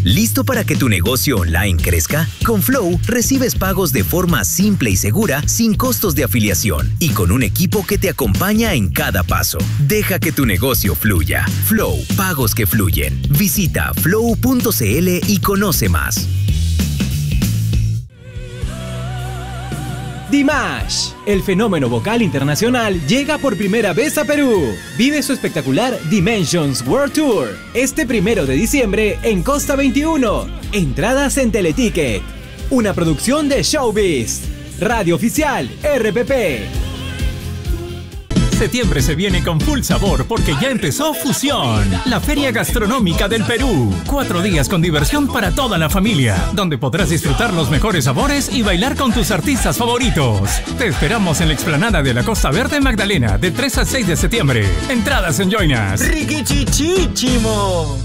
¿Listo para que tu negocio online crezca? Con Flow recibes pagos de forma simple y segura, sin costos de afiliación y con un equipo que te acompaña en cada paso. Deja que tu negocio fluya. Flow, pagos que fluyen. Visita flow.cl y conoce más. Dimash, el fenómeno vocal internacional, llega por primera vez a Perú. Vive su espectacular Dimensions World Tour este 1 de diciembre en Costa 21. Entradas en Teleticket. Una producción de Showbiz. Radio Oficial RPP. Septiembre se viene con full sabor porque ya empezó Fusión, la feria gastronómica del Perú. 4 días con diversión para toda la familia, donde podrás disfrutar los mejores sabores y bailar con tus artistas favoritos. Te esperamos en la explanada de la Costa Verde Magdalena, de 3 al 6 de septiembre. Entradas en Joinas. ¡Riquichichichimo!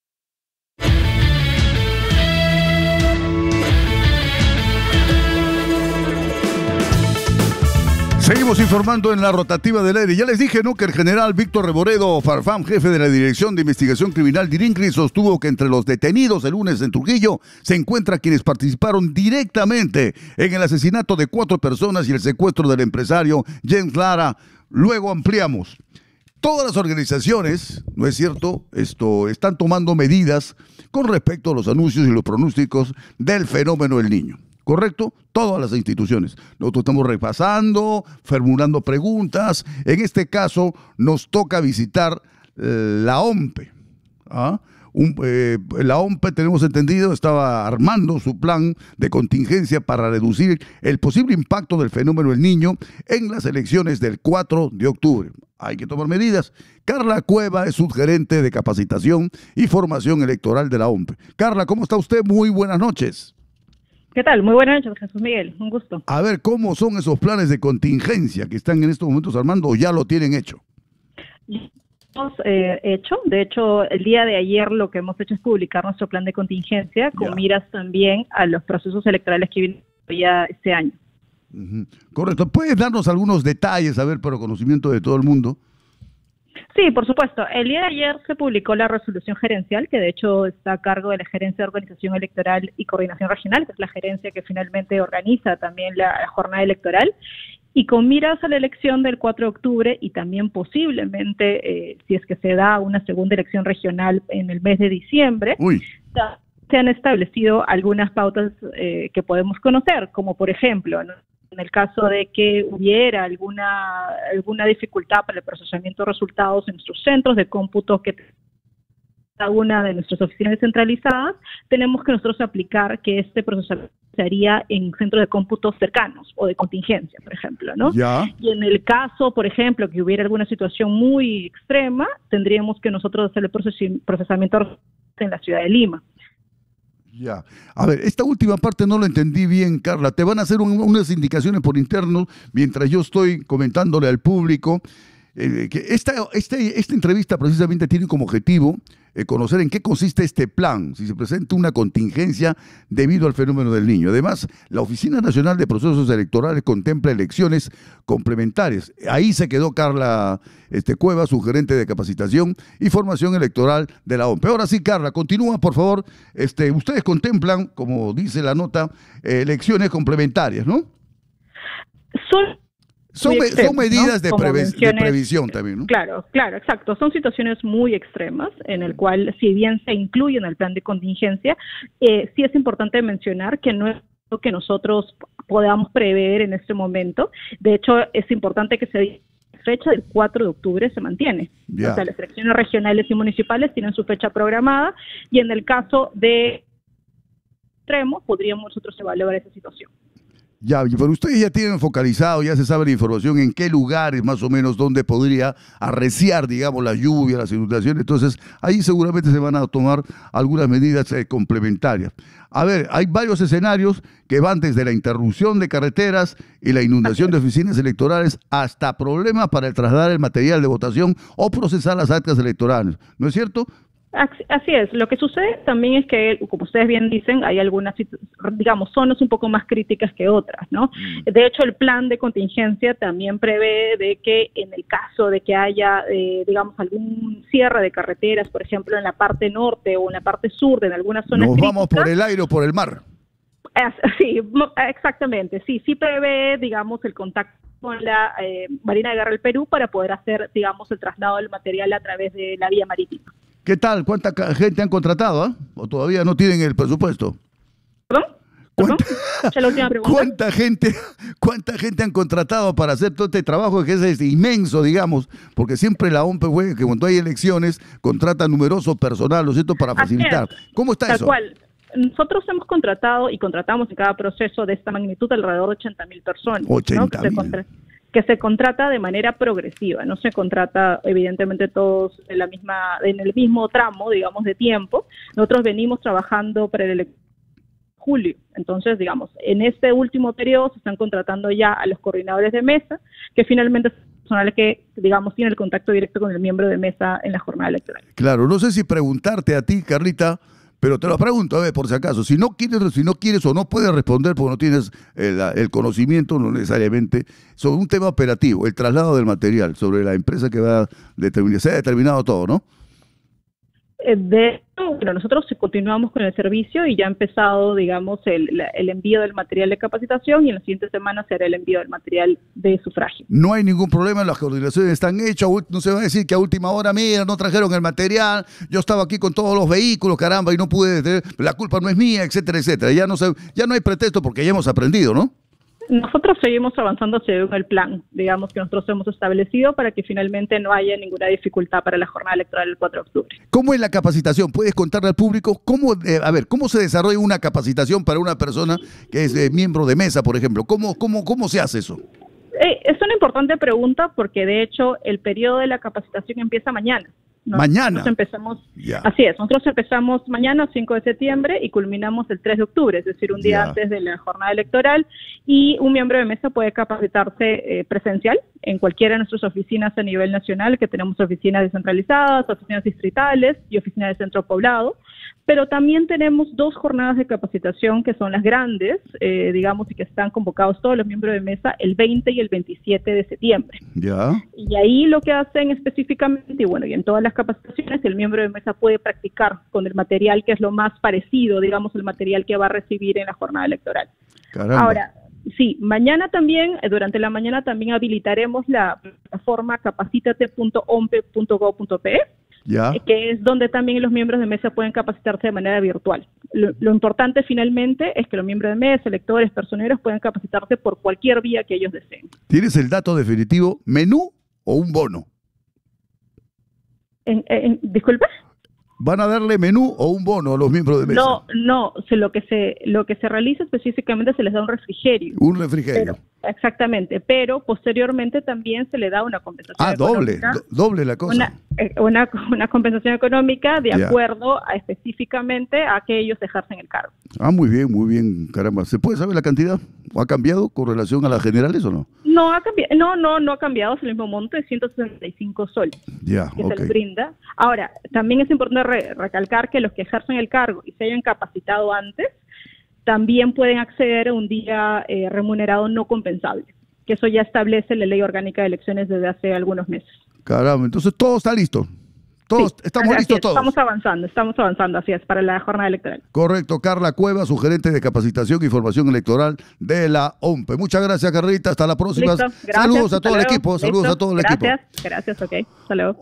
Seguimos informando en la rotativa del aire. Ya les dije, ¿no?, que el general Víctor Reboredo Farfán, jefe de la Dirección de Investigación Criminal DIRINCRI, sostuvo que entre los detenidos el lunes en Trujillo se encuentran quienes participaron directamente en el asesinato de 4 personas y el secuestro del empresario James Lara. Luego ampliamos. Todas las organizaciones, ¿no es cierto?, están tomando medidas con respecto a los anuncios y los pronósticos del fenómeno del Niño. ¿Correcto? Todas las instituciones. Nosotros estamos repasando, formulando preguntas. En este caso, nos toca visitar la OMPE. La OMPE, tenemos entendido, estaba armando su plan de contingencia para reducir el posible impacto del fenómeno del Niño en las elecciones del 4 de octubre. Hay que tomar medidas. Carla Cueva es subgerente de capacitación y formación electoral de la OMPE. Carla, ¿cómo está usted? Muy buenas noches. ¿Qué tal? Muy buenas noches, Jesús Miguel. Un gusto. A ver, ¿cómo son esos planes de contingencia que están en estos momentos armando o ya lo tienen hecho? Hemos hecho, de hecho, el día de ayer lo que hemos hecho es publicar nuestro plan de contingencia con miras también a los procesos electorales que vienen ya este año. Correcto. ¿Puedes darnos algunos detalles, a ver, para conocimiento de todo el mundo? Sí, por supuesto. El día de ayer se publicó la resolución gerencial, que de hecho está a cargo de la Gerencia de Organización Electoral y Coordinación Regional, que es la gerencia que finalmente organiza también la jornada electoral, y con miras a la elección del 4 de octubre y también posiblemente, si es que se da una segunda elección regional en el mes de diciembre, se han establecido algunas pautas que podemos conocer, como por ejemplo, ¿no?, en el caso de que hubiera alguna dificultad para el procesamiento de resultados en nuestros centros de cómputo, que cada una de nuestras oficinas centralizadas, tenemos que nosotros aplicar que este procesamiento se haría en centros de cómputo cercanos o de contingencia, por ejemplo, ¿no? Y en el caso, por ejemplo, que hubiera alguna situación muy extrema, tendríamos que nosotros hacer el procesamiento en la ciudad de Lima. Ya. A ver, esta última parte no la entendí bien, Carla. Te van a hacer unas indicaciones por interno mientras yo estoy comentándole al público que esta entrevista precisamente tiene como objetivo conocer en qué consiste este plan, si se presenta una contingencia debido al fenómeno del Niño. Además, la Oficina Nacional de Procesos Electorales contempla elecciones complementarias. Ahí se quedó Carla Cueva, su gerente de capacitación y formación electoral de la OMPE. Ahora sí, Carla, continúa, por favor. Ustedes contemplan, como dice la nota, elecciones complementarias, ¿no? Son medidas, ¿no?, de previsión también, ¿no? Claro, exacto. Son situaciones muy extremas en el cual, si bien se incluye en el plan de contingencia, sí es importante mencionar que no es lo que nosotros podamos prever en este momento. De hecho, es importante que la fecha del 4 de octubre se mantiene. O sea, las elecciones regionales y municipales tienen su fecha programada y en el caso de extremo podríamos nosotros evaluar esa situación. Ya, pero ustedes ya tienen focalizado, ya se sabe la información en qué lugares más o menos donde podría arreciar, digamos, la lluvia, las inundaciones. Entonces, ahí seguramente se van a tomar algunas medidas complementarias. A ver, hay varios escenarios que van desde la interrupción de carreteras y la inundación de oficinas electorales hasta problemas para trasladar el material de votación o procesar las actas electorales. ¿No es cierto? Así es. Lo que sucede también es que, como ustedes bien dicen, hay algunas, digamos, zonas un poco más críticas que otras, ¿no? De hecho, el plan de contingencia también prevé de que en el caso de que haya, digamos, algún cierre de carreteras, por ejemplo, en la parte norte o en la parte sur de algunas zonas Nos críticas, vamos por el aire o por el mar. Sí, exactamente. Sí prevé, digamos, el contacto con la Marina de Guerra del Perú para poder hacer, digamos, el traslado del material a través de la vía marítima. ¿Qué tal? ¿Cuánta gente han contratado? ¿O todavía no tienen el presupuesto? ¿Perdón? La última pregunta. ¿Cuánta gente han contratado para hacer todo este trabajo que es inmenso, digamos? Porque siempre la OMPE, güey, que cuando hay elecciones, contrata numeroso personal, ¿no es cierto?, para facilitar. ¿Cómo está eso? Tal cual. Nosotros hemos contratado y contratamos en cada proceso de esta magnitud alrededor de 80.000 personas. 80.000. Que se contrata de manera progresiva, no se contrata evidentemente todos en el mismo tramo, digamos, de tiempo. Nosotros venimos trabajando para el julio, entonces, digamos, en este último periodo se están contratando ya a los coordinadores de mesa, que finalmente es personal que, digamos, tiene el contacto directo con el miembro de mesa en la jornada electoral. Claro, no sé si preguntarte a ti, Carlita, pero te lo pregunto, a ver, por si acaso, si no quieres o no puedes responder porque no tienes el conocimiento, no necesariamente, sobre un tema operativo, el traslado del material, sobre la empresa que va a determinar, se ha determinado todo, ¿no? Bueno, nosotros continuamos con el servicio y ya ha empezado, digamos, el envío del material de capacitación y en las siguientes semanas se hará el envío del material de sufragio. No hay ningún problema, las coordinaciones están hechas, no se va a decir que a última hora, mira, no trajeron el material, yo estaba aquí con todos los vehículos, caramba, y no pude, la culpa no es mía, etcétera, etcétera. Ya no hay pretexto porque ya hemos aprendido, ¿no? Nosotros seguimos avanzando según el plan, digamos, que nosotros hemos establecido para que finalmente no haya ninguna dificultad para la jornada electoral del 4 de octubre. ¿Cómo es la capacitación? ¿Puedes contarle al público cómo se desarrolla una capacitación para una persona que es miembro de mesa, por ejemplo? ¿Cómo se hace eso? Es una importante pregunta porque, de hecho, el periodo de la capacitación empieza mañana. Mañana. Así es, nosotros empezamos mañana, 5 de septiembre, y culminamos el 3 de octubre, es decir, un día antes de la jornada electoral, y un miembro de mesa puede capacitarse presencial en cualquiera de nuestras oficinas a nivel nacional, que tenemos oficinas descentralizadas, oficinas distritales y oficinas de centro poblado, pero también tenemos 2 jornadas de capacitación que son las grandes, digamos, y que están convocados todos los miembros de mesa el 20 y el 27 de septiembre. Y ahí lo que hacen específicamente, y bueno, y en todas las capacitaciones, el miembro de mesa puede practicar con el material que es lo más parecido, digamos, el material que va a recibir en la jornada electoral. Caramba. Ahora, sí, mañana también, durante la mañana también habilitaremos la plataforma capacitate.ompe.gov.pe, que es donde también los miembros de mesa pueden capacitarse de manera virtual. Lo importante finalmente es que los miembros de mesa, electores, personeros pueden capacitarse por cualquier vía que ellos deseen. ¿Tienes el dato definitivo, menú o un bono? ¿Disculpa? ¿Van a darle menú o un bono a los miembros de mesa? No, lo que se realiza específicamente se les da un refrigerio. Un refrigerio. Exactamente, pero posteriormente también se le da una compensación económica. Doble la cosa. Una compensación económica de acuerdo a específicamente a que ellos ejercen el cargo. Muy bien, caramba. ¿Se puede saber la cantidad? ¿O ha cambiado con relación a las generales o no? No ha cambiado, no ha cambiado, es el mismo monto de 165 soles que se les brinda. Ahora, también es importante recalcar que los que ejercen el cargo y se hayan capacitado antes, también pueden acceder a un día remunerado no compensable, que eso ya establece la Ley Orgánica de Elecciones desde hace algunos meses. Caramba, entonces todo está listo. Estamos listos todos. Estamos avanzando, así es, para la jornada electoral. Correcto, Carla Cueva, su gerente de capacitación y formación electoral de la OMPE. Muchas gracias, Carlita, hasta la próxima. Listo, gracias, saludos a todo el equipo, saludos a todo el equipo. Gracias, ok, hasta luego.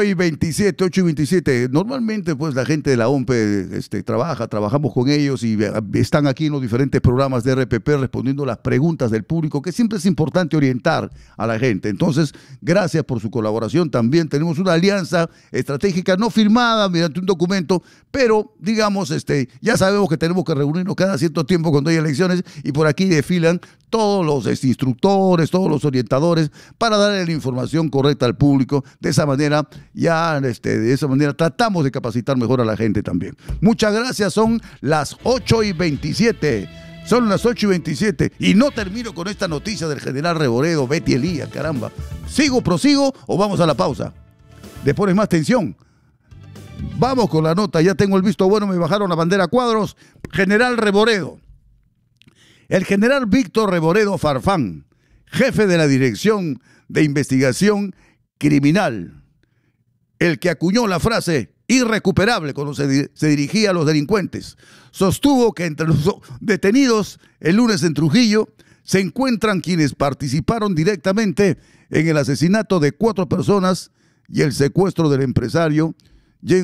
8:27. Normalmente pues la gente de la OMPE trabajamos con ellos y están aquí en los diferentes programas de RPP respondiendo las preguntas del público, que siempre es importante orientar a la gente. Entonces, gracias por su colaboración. También tenemos una alianza estratégica no firmada mediante un documento, pero digamos, ya sabemos que tenemos que reunirnos cada cierto tiempo cuando hay elecciones y por aquí desfilan todos los instructores, todos los orientadores para darle la información correcta al público. De esa manera tratamos de capacitar mejor a la gente también. Muchas gracias, son las 8:27. Son las 8:27 y no termino con esta noticia del general Reboredo, Betty Elías, caramba. ¿Prosigo o vamos a la pausa? ¿Le pones más tensión? Vamos con la nota, ya tengo el visto bueno, me bajaron la bandera a cuadros. General Reboredo. El general Víctor Reboredo Farfán, jefe de la Dirección de Investigación Criminal, el que acuñó la frase irrecuperable cuando se dirigía a los delincuentes, sostuvo que entre los detenidos el lunes en Trujillo se encuentran quienes participaron directamente en el asesinato de 4 personas y el secuestro del empresario